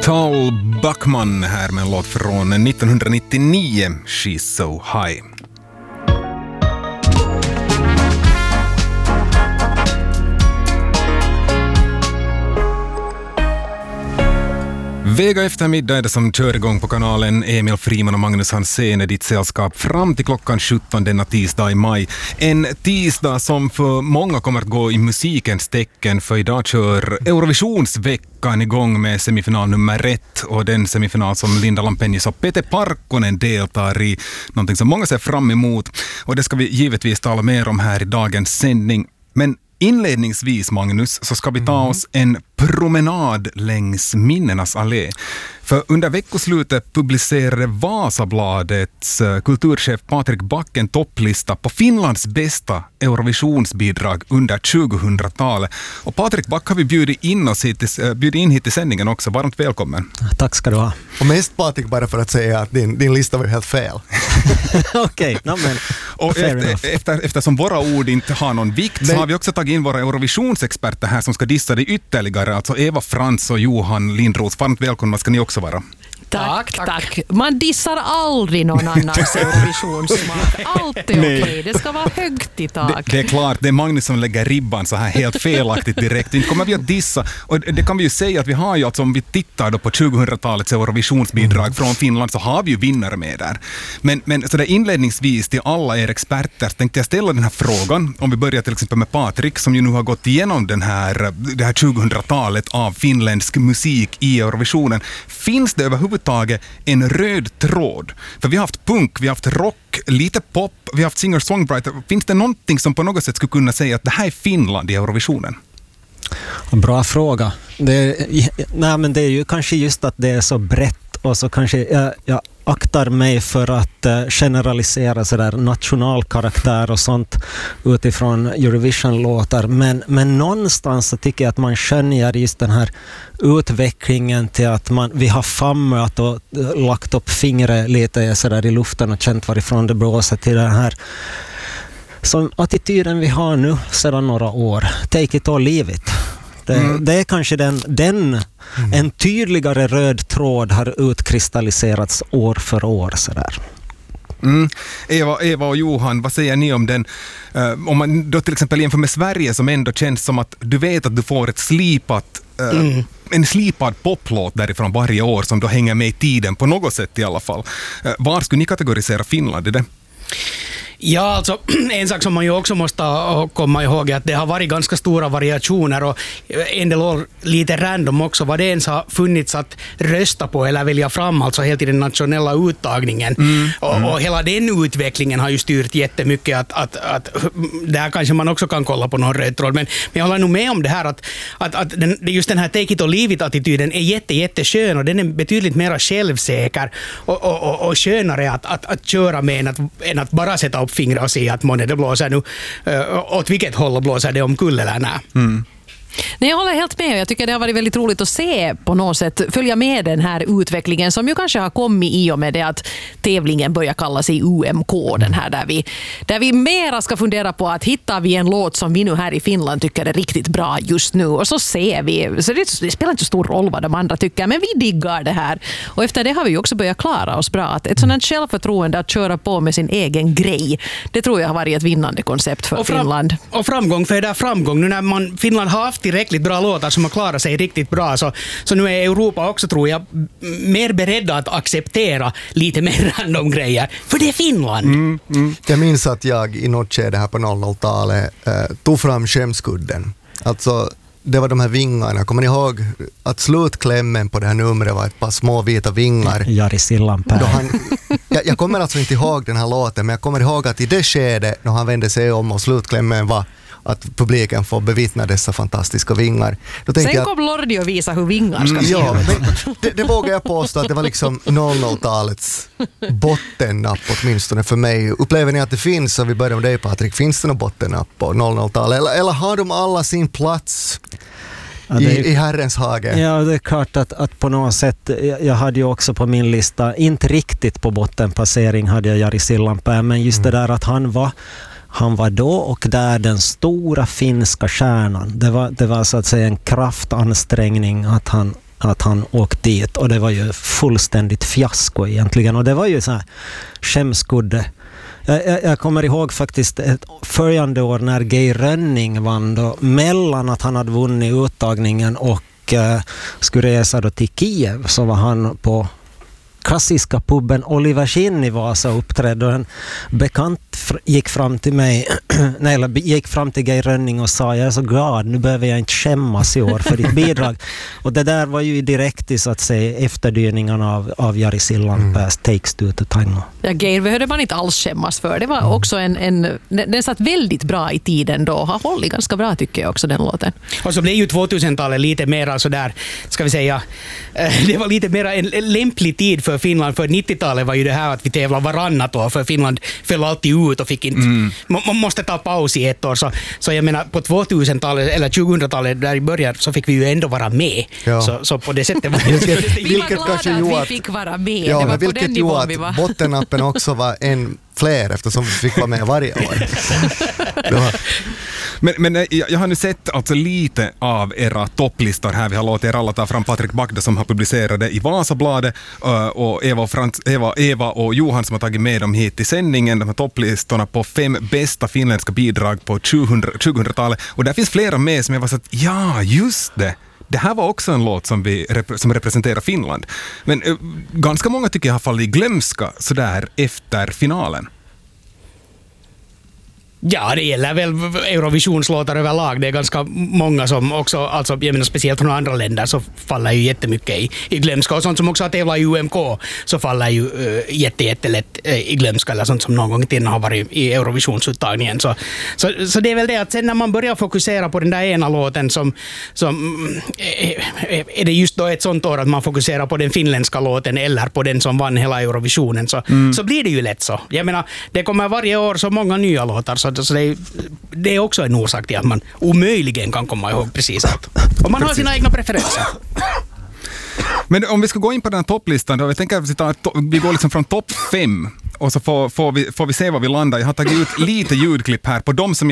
Tal Backman här med en låt från 1999, She's So High. Vega eftermiddag är det som kör igång på kanalen. Emil Friman och Magnus Hansén är ditt sällskap fram till klockan 17 denna tisdag i maj. En tisdag som för många kommer att gå i musikens tecken, för idag kör Eurovisionsveckan igång med semifinal nummer 1, och den semifinal som Linda Lampenius och Pete Parkkonen deltar i, någonting som många ser fram emot, och det ska vi givetvis tala mer om här i dagens sändning. Men inledningsvis, Magnus, så ska vi ta oss en promenad längs minnenas allé. För under veckoslutet publicerade Vasabladets kulturchef Patrik Back en topplista på Finlands bästa Eurovisionsbidrag under 2000-talet. Och Patrik Back har vi bjudit in hit till sändningen också. Varmt välkommen. Tack ska du ha. Och mest Patrik, bara för att säga att din lista var helt fel. Okej, men och eftersom våra ord inte har någon vikt, så har vi också tagit in våra Eurovisionsexperter här som ska dissa det ytterligare. Alltså Eva Frans och Johan Lindroth. Varmt välkomna ska ni också vara. Tack. Man dissar aldrig någon annans Eurovisionsmak. Allt är okej. Det ska vara högt i tak. Det är klart, det är Magnus som lägger ribban så här helt felaktigt direkt. Inte kommer vi att dissa. Och det kan vi ju säga att vi har ju, alltså om vi tittar då på 2000-talets Eurovisionsbidrag från Finland, så har vi ju vinnare med där. Men så där inledningsvis till alla er experter tänkte jag ställa den här frågan. Om vi börjar till exempel med Patrik, som ju nu har gått igenom det här 2000-talet av finländsk musik i Eurovisionen. Finns det överhuvudtaget en röd tråd? För vi har haft punk, vi har haft rock, lite pop, vi har haft singer-songwriter. Finns det någonting som på något sätt skulle kunna säga att det här är Finland i Eurovisionen? Bra fråga. Det är ju kanske just att det är så brett, och så kanske jag aktar mig för att generalisera så där nationalkaraktär och sånt utifrån Eurovision-låtar, men någonstans så tycker jag att man skönjer just den här utvecklingen till att vi har fammat och lagt upp fingret lite så där i luften och känt varifrån det blåser, till den här som attityden vi har nu sedan några år. Take it or leave it. Det är kanske en tydligare röd tråd har utkristalliserats år för år sådär. Eva och Johan, vad säger ni om den? Om man då till exempel jämför med Sverige, som ändå känns som att du vet att du får en slipad poplåt därifrån varje år som då hänger med i tiden på något sätt i alla fall. Var skulle ni kategorisera Finland i det? Ja, alltså en sak som man ju också måste komma ihåg är att det har varit ganska stora variationer, och en del år lite random också vad det ens har funnits att rösta på eller välja fram, alltså helt i den nationella uttagningen. Och hela den utvecklingen har ju styrt jättemycket att där kanske man också kan kolla på någon röd tråd. Men jag håller nog med om det här att just den här take it or leave it-attityden är jätteskön, och den är betydligt mer självsäker och skönare att köra med än att bara sätta upp fingrar och se att det blåser nu åt vilket håll blåser det omkull eller nej. Nej, jag håller helt med. Jag tycker det har varit väldigt roligt att se på något sätt, följa med den här utvecklingen som ju kanske har kommit i och med det att tävlingen börjar kalla sig UMK, den här där vi mera ska fundera på att hittar vi en låt som vi nu här i Finland tycker är riktigt bra just nu, och så ser vi, så det spelar inte så stor roll vad de andra tycker, men vi diggar det här, och efter det har vi också börjat klara oss bra. Att ett sådant självförtroende att köra på med sin egen grej, det tror jag har varit ett vinnande koncept för Finland. Och framgång, för det är framgång nu när Finland har haft tillräckligt bra låtar som har klarat sig riktigt bra, så nu är Europa också, tror jag, mer beredda att acceptera lite mer random grejer, för det är Finland. Jag minns att jag i något skede här på 00-talet tog fram skämskudden. Alltså, det var de här vingarna. Kommer ni ihåg att slutklämmen på det här numret var ett par små vita vingar? Jari Sillanpää. Jag kommer alltså inte ihåg den här låten, men jag kommer ihåg att i det skede när han vände sig om och slutklämmen var att publiken får bevittna dessa fantastiska vingar. Sen kom Lordi och visa hur vingar ska se ut. Det vågar jag påstå att det var liksom 00-talets bottennapp åtminstone för mig. Upplever ni att det finns, så vi börjar med dig Patrik, finns det någon bottennapp på 00-talet? Eller har de alla sin plats i Herrens hage? Ja, det är klart att på något sätt, jag hade ju också på min lista, inte riktigt på bottenpassering hade jag Jari Sillanpää, men just det där att han var då och där den stora finska stjärnan. Det var så att säga en kraftansträngning att att han åkte dit, och det var ju fullständigt fiasko egentligen, och det var ju så här skämskudde. Jag kommer ihåg faktiskt ett följande år när Geir Rönning vann då, mellan att han hade vunnit uttagningen och skulle resa då till Kiev, så var han på klassiska puben Olivers Inn i Vasa uppträdde, och en bekant gick fram till mig gick fram till Geir Rönning och sa: jag är så glad, nu behöver jag inte skämmas i år för ditt bidrag. Och det där var ju direkt i så att säga efterdyningarna av Jari Sillanpääs Takes Two to Tango. Ja, Geir behövde man inte alls skämmas för. Det var också den satt väldigt bra i tiden då, har hållit ganska bra tycker jag också den låten. Och så blev ju 2000-talet lite mer så där, ska vi säga, det var lite mer en lämplig tid för Finland, för 90-talet var ju det här att vi tävlar varannat år, för Finland föll alltid ut och fick inte, man måste ta paus i ett år, så jag menar på 2000-talet eller 2000-talet där i början så fick vi ju ändå vara med, så på det sättet var vi var glada att vi fick vara med, ja, det var på vilket den nivån vi var. Bottennappen också var en fler eftersom vi fick vara med varje år. Men jag har nu sett alltså lite av era topplistor här. Vi har låtit er alla ta fram Patrik Bagda som har publicerat det i Vasabladet, och Eva och Johan som har tagit med dem hit till sändningen. De här topplistorna på 5 bästa finländska bidrag på 2000-talet. Och där finns flera med som jag var så att, ja, just det. Det här var också en låt som representerar Finland. Men ganska många tycker jag har fallit i glömska sådär efter finalen. Ja, det gäller väl Eurovisionslåtar överlag. Det är ganska många som också, alltså, jag menar speciellt från andra länder, så faller ju jättemycket i glömska. Och sånt som också har tävlat i UMK så faller ju jättelätt i glömska, eller sånt som någon gång i tiden har varit i Eurovisionsuttagningen. Så det är väl det att sen när man börjar fokusera på den där ena låten som är det just då ett sånt år att man fokuserar på den finländska låten eller på den som vann hela Eurovisionen, så blir det ju lätt så. Jag menar, det kommer varje år så många nya låtar, så det är också en orsak till att man omöjligen kan komma ihåg precis allt. Och man har sina egna preferenser. Men om vi ska gå in på den här topplistan då, jag tänker att vi går liksom från topp 5 och så får vi se var vi landar. Jag har tagit ut lite ljudklipp här på dem som